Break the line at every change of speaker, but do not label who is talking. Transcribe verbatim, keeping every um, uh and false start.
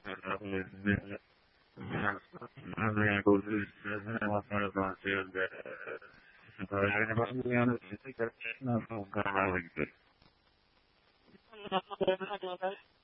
Andrea così, la fare parte del ne parliamo di non un canale.